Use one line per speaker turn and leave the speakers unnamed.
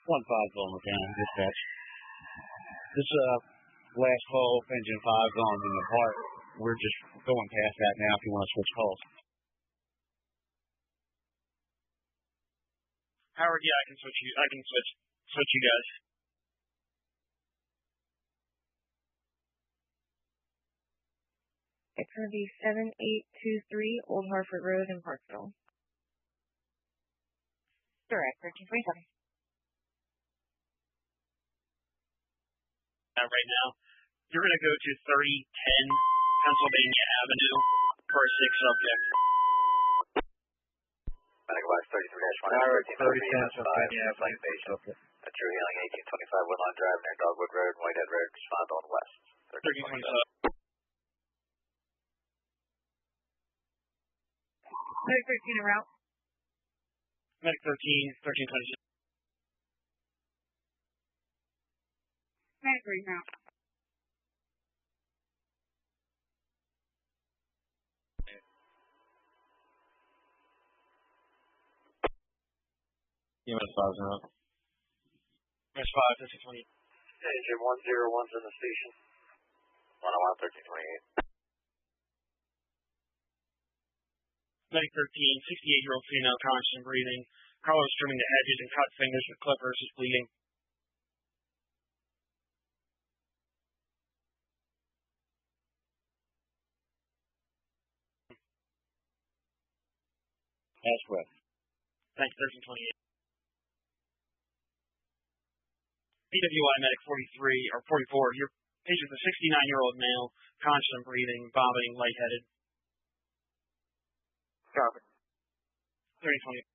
1-5 Fulton County, dispatch. This last call, engine 5 gone in the park. We're just going past that now if you want to switch calls.
Howard, yeah, I can switch you guys.
It's going to be 7823 Old Hartford Road in Parksville. Direct, 1327.
Right now, you're going to go to 3010 Pennsylvania Avenue for a 6 subject.
Medical West 33-1, 1310 Pennsylvania Avenue. True Healing 1825 Woodlawn Drive near Dogwood Road, Whitehead Road, respond on west.
1327.
Medic 13 en route.
Medic 13, 1327.
Medic 3 en route.
EMS 5's en route.
EMS 5, 1328.
Engine 101's in the station. 101, 1328.
Medic 13, 68-year-old female, conscious and breathing. Collar is trimming the edges and cut fingers with clippers, is bleeding.
Ask West.
Thanks, 1328. PWI Medic 43, or 44, your patient's a 69-year-old male, conscious and breathing, vomiting, lightheaded.
Copy.
1328.